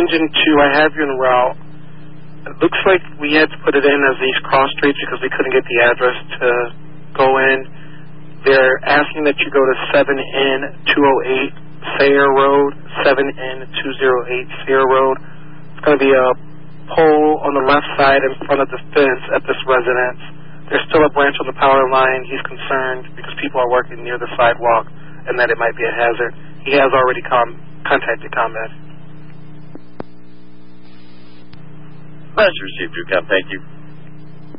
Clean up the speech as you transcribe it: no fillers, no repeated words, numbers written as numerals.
Engine 2, I have you en route. It looks like we had to put it in as East Cross Street because we couldn't get the address to go in. They're asking that you go to 7N208 Sayre Road, 7N208 Sayre Road. It's going to be a pole on the left side in front of the fence at this residence. There's still a branch on the power line. He's concerned because people are working near the sidewalk and that it might be a hazard. He has already contacted ComEd. Message received, Drew Cap. Thank you.